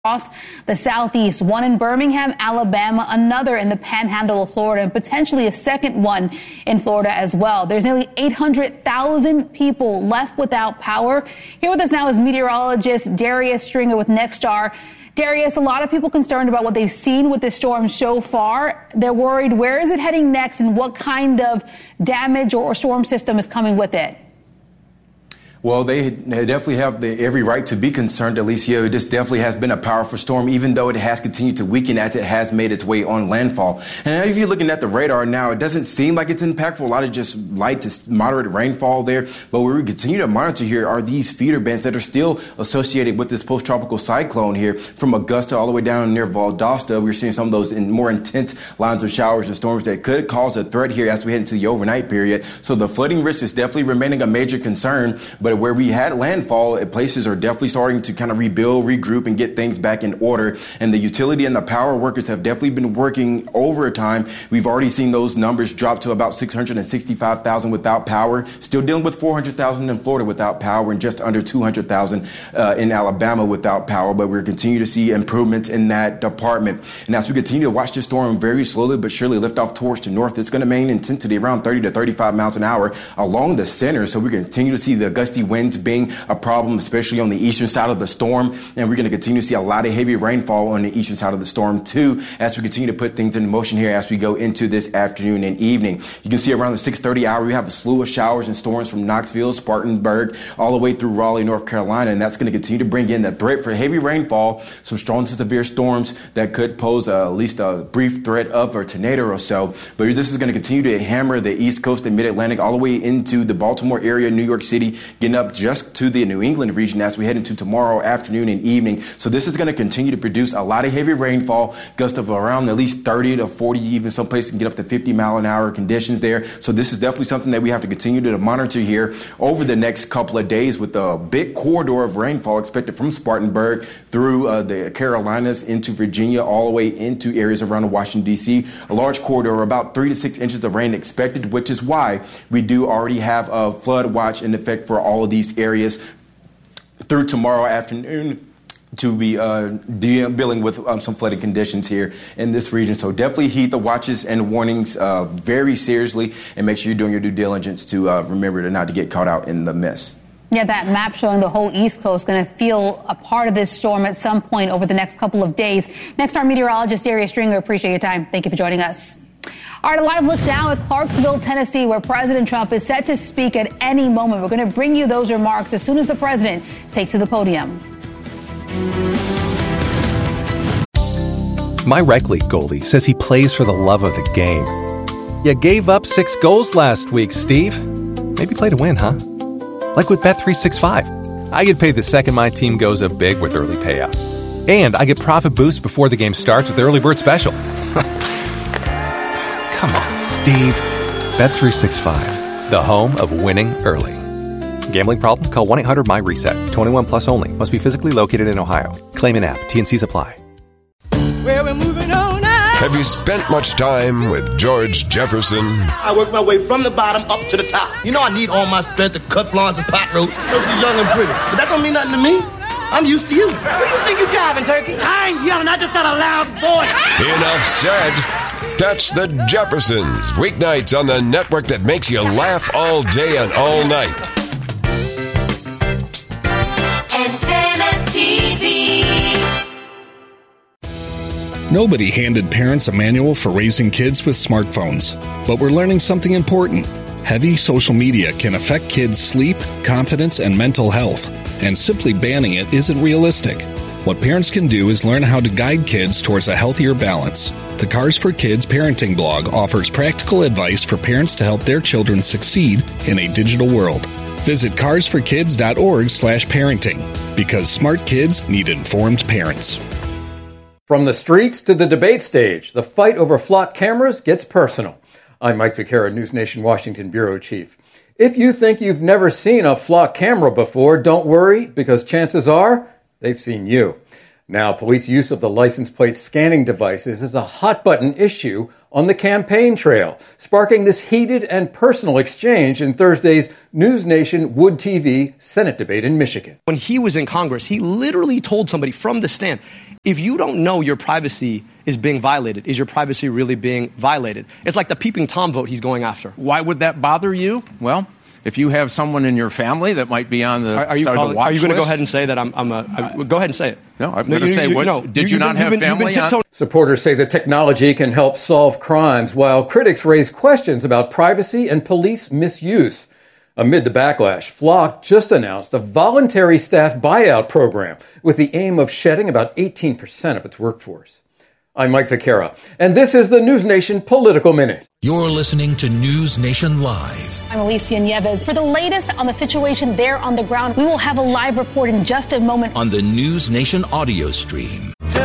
across the southeast, one in Birmingham, Alabama, another in the panhandle of Florida, and potentially a second one in Florida as well. There's nearly 800,000 people left without power. Here with us now is meteorologist Darius Stringer with Nexstar. Darius, a lot of people concerned about what they've seen with this storm so far. They're worried, where is it heading next and what kind of damage or storm system is coming with it? Well, they definitely have every right to be concerned, Alicia. This definitely has been a powerful storm, even though it has continued to weaken as it has made its way on landfall. And if you're looking at the radar now, it doesn't seem like it's impactful. A lot of just light to moderate rainfall there. But what we continue to monitor here are these feeder bands that are still associated with this post-tropical cyclone here from Augusta all the way down near Valdosta. We're seeing some of those more intense lines of showers and storms that could cause a threat here as we head into the overnight period. So the flooding risk is definitely remaining a major concern. But where we had landfall, places are definitely starting to kind of rebuild, regroup, and get things back in order. And the utility and the power workers have definitely been working overtime. We've already seen those numbers drop to about 665,000 without power. Still dealing with 400,000 in Florida without power and just under 200,000 in Alabama without power. But we're continuing to see improvements in that department. And as we continue to watch the storm very slowly but surely lift off towards the north, it's going to maintain intensity around 30 to 35 miles an hour along the center. So we're going to continue to see the gusty winds being a problem, especially on the eastern side of the storm. And we're going to continue to see a lot of heavy rainfall on the eastern side of the storm, too, as we continue to put things in motion here as we go into this afternoon and evening. You can see around the 6:30 hour, we have a slew of showers and storms from Knoxville, Spartanburg, all the way through Raleigh, North Carolina. And that's going to continue to bring in the threat for heavy rainfall, some strong to severe storms that could pose at least a brief threat of a tornado or so. But this is going to continue to hammer the East Coast and Mid-Atlantic all the way into the Baltimore area, New York City, getting up just to the New England region as we head into tomorrow afternoon and evening. So this is going to continue to produce a lot of heavy rainfall, gusts of around at least 30 to 40, even some places can get up to 50 mile an hour conditions there. So this is definitely something that we have to continue to monitor here over the next couple of days, with a big corridor of rainfall expected from Spartanburg through the Carolinas into Virginia, all the way into areas around Washington, D.C. A large corridor, about 3 to 6 inches of rain expected, which is why we do already have a flood watch in effect for all of these areas through tomorrow afternoon to be dealing with some flooding conditions here in this region. So definitely heed the watches and warnings very seriously, and make sure you're doing your due diligence to remember to not to get caught out in the mess. Yeah, that map showing the whole East Coast going to feel a part of this storm at some point over the next couple of days. Next, our meteorologist Darius Stringer. Appreciate your time. Thank you for joining us. All right, a live look now at Clarksville, Tennessee, where President Trump is set to speak at any moment. We're going to bring you those remarks as soon as the president takes to the podium. My rec league goalie says he plays for the love of the game. You gave up 6 goals last week, Steve. Maybe play to win, huh? Like with Bet365. I get paid the second my team goes up big with early payout. And I get profit boosts before the game starts with the early bird special. Come on, Steve. Bet365, the home of winning early. Gambling problem? Call 1-800-MY-RESET. 21 plus only. Must be physically located in Ohio. Claim an app. T&Cs apply. Well, we're moving on now. Have you spent much time with George Jefferson? I work my way from the bottom up to the top. You know I need all my strength to cut Florence's pot roast so she's young and pretty. But that don't mean nothing to me. I'm used to you. Where do you think you're driving, Turkey? I ain't yelling. I just got a loud voice. Enough said. That's the Jeffersons. Weeknights on the network that makes you laugh all day and all night. Antenna TV. Nobody handed parents a manual for raising kids with smartphones. But we're learning something important. Heavy social media can affect kids' sleep, confidence, and mental health. And simply banning it isn't realistic. What parents can do is learn how to guide kids towards a healthier balance. The Cars for Kids parenting blog offers practical advice for parents to help their children succeed in a digital world. Visit carsforkids.org/parenting, because smart kids need informed parents. From the streets to the debate stage, the fight over flock cameras gets personal. I'm Mike Vaquera, News Nation Washington Bureau Chief. If you think you've never seen a flock camera before, don't worry, because chances are they've seen you. Now, police use of the license plate scanning devices is a hot-button issue on the campaign trail, sparking this heated and personal exchange in Thursday's News Nation Wood TV Senate debate in Michigan. When he was in Congress, he literally told somebody from the stand, If you don't know your privacy is being violated, is your privacy really being violated? It's like the peeping Tom vote he's going after. Why would that bother you? Well, if you have someone in your family that might be on the Are you going to go ahead and say that go ahead and say it. No, I'm going to say, did you not have family on? Supporters say the technology can help solve crimes, while critics raise questions about privacy and police misuse. Amid the backlash, Flock just announced a voluntary staff buyout program with the aim of shedding about 18% of its workforce. I'm Mike Vaquera, and this is the News Nation Political Minute. You're listening to News Nation Live. I'm Alicia Nieves. For the latest on the situation there on the ground, we will have a live report in just a moment on the News Nation audio stream.